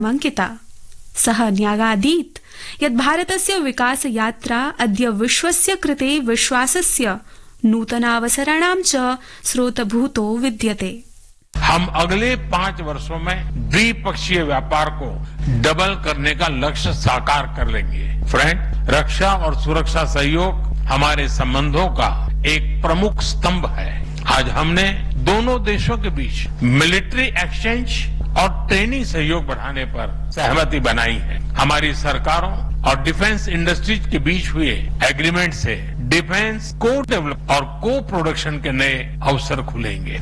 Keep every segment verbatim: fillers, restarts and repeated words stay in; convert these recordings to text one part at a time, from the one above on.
अंकिता। सः न्यागादीत् यत् भारतस्य विकास यात्रा अद्य विश्वस्य कृते विश्वासस्य नूतनावसराणां च स्रोतभूतो विद्यते। हम अगले पांच वर्षों में द्विपक्षीय व्यापार को डबल करने का लक्ष्य साकार कर लेंगे। फ्रेंड, रक्षा और सुरक्षा सहयोग हमारे संबंधों का एक प्रमुख स्तंभ है। आज हमने दोनों देशों के बीच मिलिट्री एक्सचेंज और ट्रेनिंग सहयोग बढ़ाने पर सहमति बनाई है। हमारी सरकारों और डिफेंस इंडस्ट्रीज के बीच हुए एग्रीमेंट से डिफेंस को डेवलप और को प्रोडक्शन के नए अवसर खुलेंगे।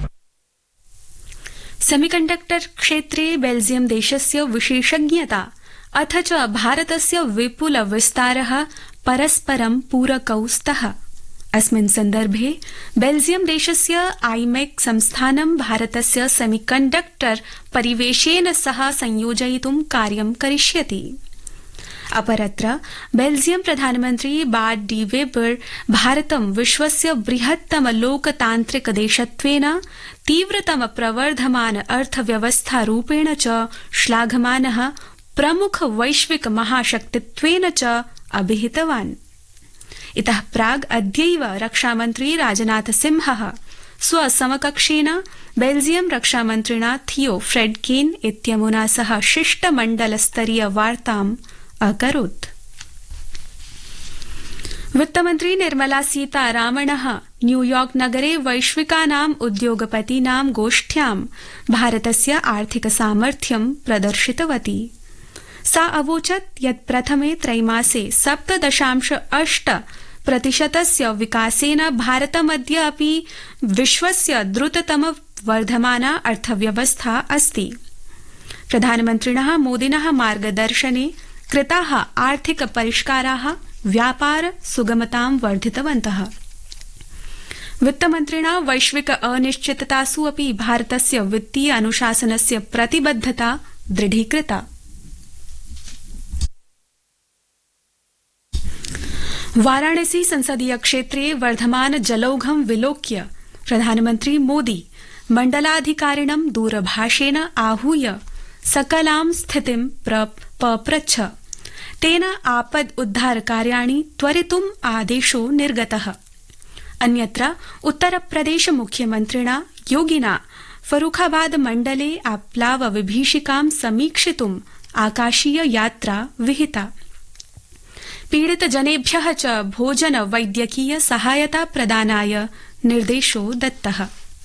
सेमीकंडक्टर क्षेत्रे बेल्जियम देशस्य विशेषज्ञता अथ च भारतस्य विपुल विस्तारः परस्परं पूरकौ स्तः। अस्मिन् सन्दर्भे बेल्जियम देशस्य आईमेक संस्थानं भारतस्य सेमीकंडक्टर परिवेशेन सह संयोजयितुं कार्यं करिष्यति। अपरत्र बेल्जियम प्रधानमन्त्री बार्ट डी वेबर भारतं विश्वस्य बृहत्तम लोकतान्त्रिक देशत्वेन तीव्रतम प्रवर्धमान अर्थव्यवस्था रूपेण च श्लाघमानः प्रमुख वैश्विक महाशक्तित्वेन च अभिहितवान्। इतः प्राग् अद्यैव रक्षामन्त्री राजनाथ सिंहः स्वसमकक्षेन बेल्जियम रक्षामन्त्रिणा थियो फ्रेडकेन इत्यमुना सह शिष्टमण्डलस्तरीय वार्ताम् अकरोत्। वित्तमन्त्री निर्मला सीतारामणः न्यूयॉर्क नगरे वैश्विकानाम् उद्योगपतीनां गोष्ठ्यां भारतस्य आर्थिक सामर्थ्यं प्रदर्शितवती। सा अवोचत् यत् प्रथमे त्रैमासे सप्त दशांश अष्ट प्रतिशतस्य विकासेन भारतमद्य अपि विश्वस्य द्रुततम वर्धमाना अर्थव्यवस्था अस्ति। प्रधानमन्त्रिणः मोदिनः मार्गदर्शने कृताः आर्थिक परिष्काराः व्यापार सुगमतां वर्धितवन्तः। वित्तमन्त्रिणा वैश्विक अनिश्चिततासु अपि भारतस्य वित्तीय अनुशासनस्य प्रतिबद्धता दृढीकृता। वाराणसी संसदीय क्षेत्रे वर्धमान जलौघं विलोक्य प्रधानमन्त्री मोदी मण्डलाधिकारिणं दूरभाषेण आहूय सकलां स्थितिं पप्रच्छ। तेन आपद उद्धार कार्याणि त्वरितुम् आदेशो निर्गतः। अन्यत्र उत्तरप्रदेश मुख्यमन्त्रिणा योगिना फरूखाबाद मण्डले आप्लाव विभीषिकां समीक्षितुम् आकाशीय यात्रा विहिता। पीडित जनेभ्यः च भोजन वैद्यकीय सहायता प्रदानाय निर्देशो दत्तः।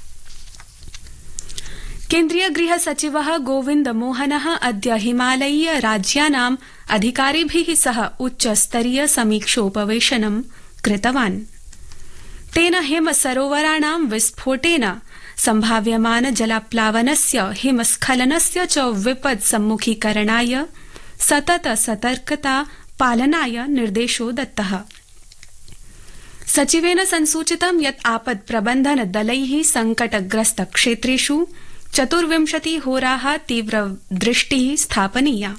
केन्द्रीय गृह सचिवः गोविन्द मोहनः अद्य हिमालयीय राज्यानाम् अधिकारिभिः सह उच्चस्तरीय समीक्षोपवेशनं कृतवान्। तेन हिम सरोवराणां विस्फोटेन सम्भाव्यमान जलाप्लावनस्य हिमस्खलनस्य च विपद् सम्मुखीकरणाय सतत सतर्कता पालनाय निर्देशो दत्तः। सचिवेन संसूचितं यत् आपद प्रबन्धन दलैः संकटग्रस्त क्षेत्रेषु चतुर्विंशति होराः तीव्र दृष्टिः स्थापनीया।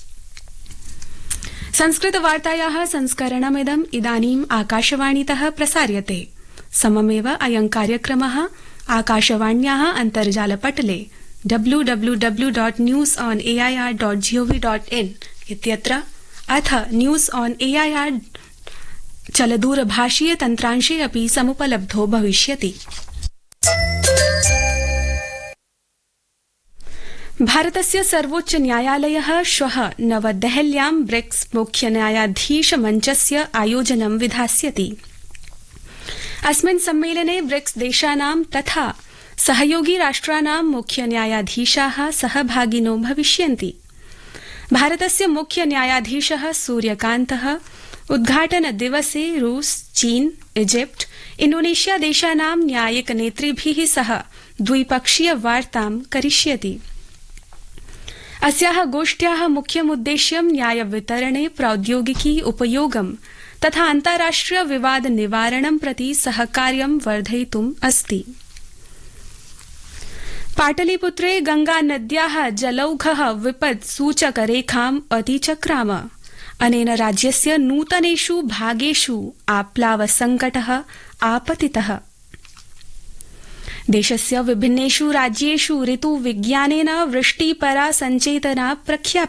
संस्कृत वार्तायाः संस्करणमिदम् इदानीम् आकाशवाणीतः प्रसार्यते। सममेव अयं कार्यक्रमः आकाशवाण्याः अन्तर्जालपटले W W W dot news on A I R dot G O V dot in इत्यत्र अथ news on A I R चलदूरभाषीय तन्त्रांशे अपि समुपलब्धो भविष्यति। भारतस्य सर्वोच्च न्यायालयः श्वः नवदेहल्यां ब्रिक्स मुख्य न्यायाधीश मञ्चस्य आयोजनं विधास्यति। अस्मिन् सम्मेलने ब्रिक्स देशानां तथा सहयोगी राष्ट्राणां मुख्य न्यायाधीशाः सहभागिनो भविष्यन्ति। भारतस्य मुख्य न्यायाधीशः सूर्यकान्तः उद्घाटन दिवसे रूस, चीन, इजिप्ट, इंडोनेशिया देशानां न्यायिक नेतृभिः सह द्विपक्षीय वार्तां करिष्यति। अस्याः गोष्ठ्याः मुख्यमुद्देश्यं न्याय वितरणे प्रौद्योगिकी उपयोगं तथा अन्ताराष्ट्रिय विवाद निवारणं प्रति सहकार्यं वर्धयितुम् अस्ति। पाटलिपुत्रे गंगानद्याः जलौघः विपद् सूचकरेखाम् अतिचक्राम। अनेन राज्यस्य नूतनेषु भागेषु आप्लाव संकटः आपतितः। देशस्य विभिन्नेषु राज्येषु ऋतुविज्ञानेन वृष्टिपरा सञ्चेतना प्रख्यापिता।